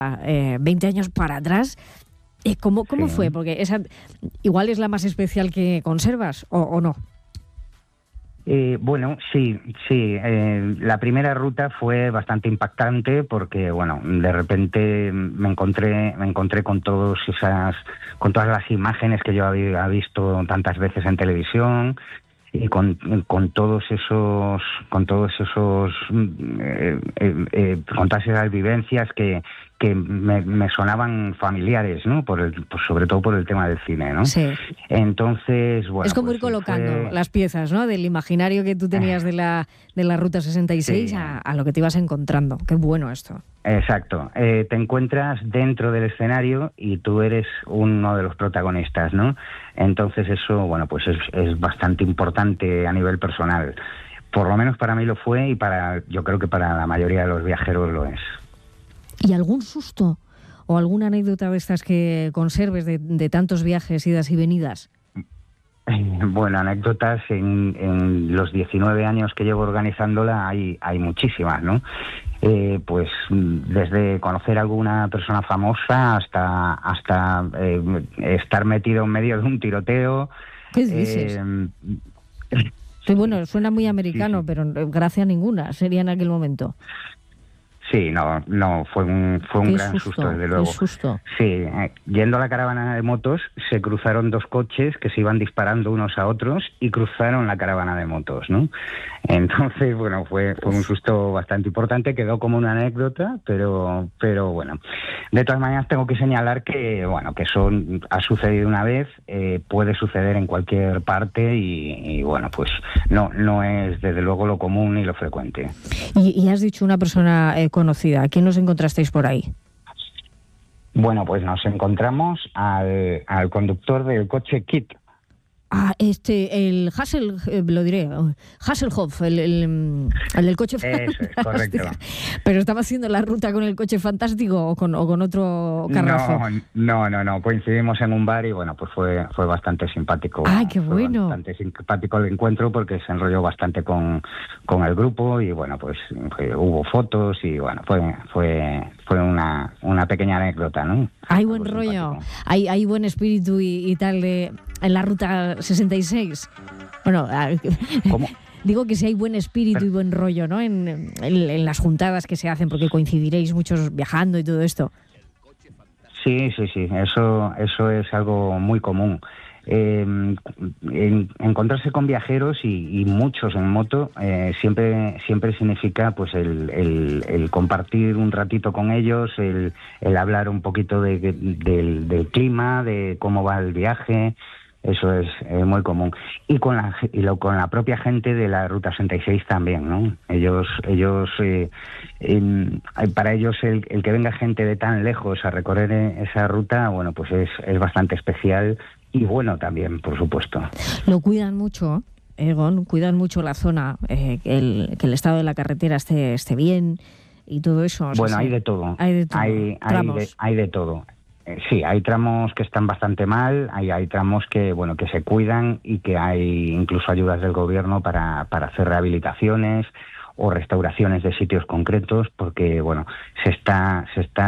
20 años para atrás. ¿Cómo fue? Porque esa igual es la más especial que conservas, ¿o no? Bueno, sí. La primera ruta fue bastante impactante porque, bueno, de repente me encontré con todas las imágenes que yo había visto tantas veces en televisión y con todas esas vivencias que me sonaban familiares, ¿no? Sobre todo por el tema del cine, ¿no? Sí. Entonces, bueno, es como ir colocando las piezas, ¿no? Del imaginario que tú tenías de la Ruta 66 sí. a lo que te ibas encontrando. Qué bueno esto. Exacto. Te encuentras dentro del escenario y tú eres uno de los protagonistas, ¿no? Entonces eso, bueno, pues es bastante importante a nivel personal. Por lo menos para mí lo fue y yo creo que para la mayoría de los viajeros lo es. ¿Y algún susto o alguna anécdota de estas que conserves de tantos viajes, idas y venidas? Bueno, anécdotas en los 19 años que llevo organizándola hay muchísimas, ¿no? Pues desde conocer a alguna persona famosa hasta estar metido en medio de un tiroteo. ¿Qué dices? Sí, bueno, suena muy americano, sí. Pero gracia ninguna sería en aquel momento. Sí, no, fue un gran susto, desde luego. Qué susto. Sí, yendo a la caravana de motos, se cruzaron dos coches que se iban disparando unos a otros y cruzaron la caravana de motos, ¿no? Entonces, bueno, fue un susto bastante importante, quedó como una anécdota, pero bueno. De todas maneras, tengo que señalar que, bueno, que eso ha sucedido una vez, puede suceder en cualquier parte y bueno, pues no es desde luego lo común ni lo frecuente. Y has dicho una persona conocida. ¿A quién nos encontrasteis por ahí? Bueno, pues nos encontramos al conductor del coche Kit. El Hasselhoff, el del coche fantástico. Eso es, correcto. ¿Pero estaba haciendo la ruta con el coche fantástico o con otro carrazo? No, coincidimos en un bar y bueno, pues fue bastante simpático. ¡Ay, qué bueno! Fue bastante simpático el encuentro porque se enrolló bastante con el grupo y bueno, pues hubo fotos y bueno, fue una pequeña anécdota, ¿no? Hay buen rollo, hay buen espíritu y tal en la ruta 66. Bueno, ¿cómo? Digo que si hay buen espíritu y buen rollo, ¿no? En las juntadas que se hacen, porque coincidiréis muchos viajando y todo esto. Sí, eso es algo muy común. Encontrarse con viajeros y muchos en moto siempre significa pues el compartir un ratito con ellos, el hablar un poquito del clima, de cómo va el viaje. Eso es muy común. Y con la propia gente de la Ruta 66 también, ¿no? Ellos para ellos el que venga gente de tan lejos a recorrer esa ruta, bueno, pues es bastante especial y bueno también, por supuesto. Lo cuidan mucho, Egon, cuidan mucho la zona, que el estado de la carretera esté bien y todo eso. Bueno, hay de todo. Hay de todo. Hay de todo. Sí, hay tramos que están bastante mal, hay tramos que se cuidan y que hay incluso ayudas del gobierno para hacer rehabilitaciones o restauraciones de sitios concretos, porque bueno, se está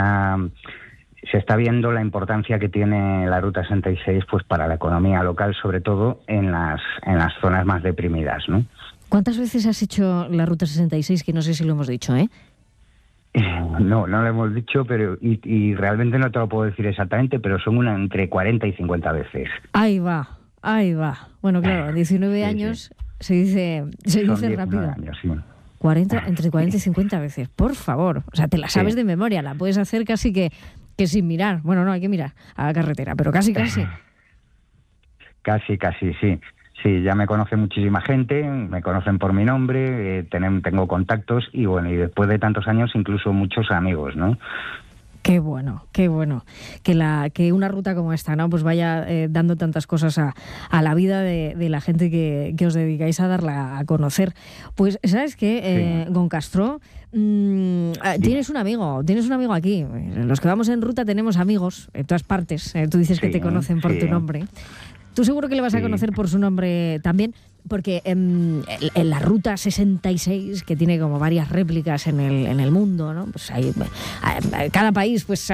viendo la importancia que tiene la Ruta 66 pues para la economía local, sobre todo en las zonas más deprimidas, ¿no? ¿Cuántas veces has hecho la Ruta 66? Que no sé si lo hemos dicho, ¿eh? No lo hemos dicho, pero y realmente no te lo puedo decir exactamente, pero son entre 40 y 50 veces. Ahí va. Bueno, claro, 19 años sí. se dice rápido. Años, sí. Entre 40 y 50 veces, por favor. O sea, te la sabes de memoria, la puedes hacer casi que sin mirar. Bueno, no, hay que mirar a la carretera, pero casi. Casi, sí. Sí, ya me conoce muchísima gente, me conocen por mi nombre, tengo contactos y bueno, y después de tantos años incluso muchos amigos, ¿no? Qué bueno. Que una ruta como esta, ¿no? Pues vaya dando tantas cosas a la vida de la gente que os dedicáis a darla a conocer. Pues, ¿sabes qué, Gon Castro? Tienes un amigo aquí. Los que vamos en ruta tenemos amigos en todas partes. Tú dices que te conocen por tu nombre. Tú seguro que le vas a conocer por su nombre también. porque en la Ruta 66, que tiene como varias réplicas en el mundo, ¿no? Pues hay, cada país pues